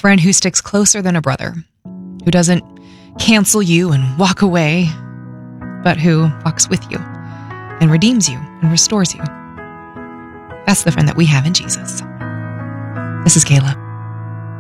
friend who sticks closer than a brother, who doesn't cancel you and walk away, but who walks with you and redeems you and restores you. That's the friend that we have in Jesus. This is Kayla.